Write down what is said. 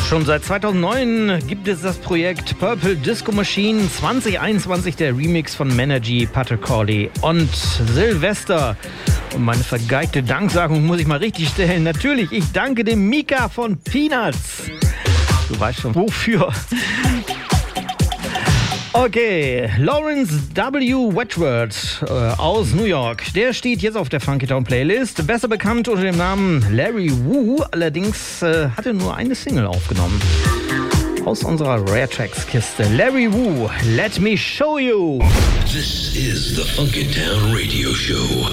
Schon seit 2009 gibt es das Projekt Purple Disco Machine. 2021 der Remix von Menergy, Patrick Corley und Silvester. Und meine vergeigte Danksagung muss ich mal richtig stellen. Natürlich, ich danke dem Mika von Peanuts. Du weißt schon wofür. Okay, Lawrence W. Wedgwood aus New York. Der steht jetzt auf der Funky Town Playlist. Besser bekannt unter dem Namen Larry Wu. Allerdings hat er nur eine Single aufgenommen. Aus unserer Rare Tracks Kiste. Larry Wu, Let Me Show You. This is the Funky Town Radio Show.